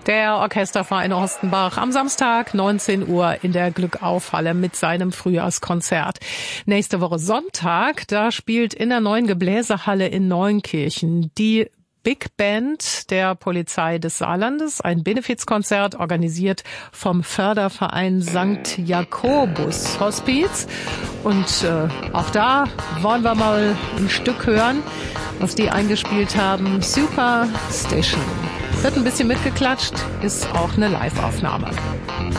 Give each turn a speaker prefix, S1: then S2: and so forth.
S1: Der Orchesterverein Horstenbach am Samstag 19 Uhr in der Glückauf-Halle mit seinem Frühjahrskonzert. Nächste Woche Sonntag, da spielt in der neuen Gebläsehalle in Neunkirchen die Big Band der Polizei des Saarlandes, ein Benefizkonzert organisiert vom Förderverein St. Jakobus Hospiz. Und auch da wollen wir mal ein Stück hören, was die eingespielt haben. Superstition. Wird ein bisschen mitgeklatscht, ist auch eine Live-Aufnahme.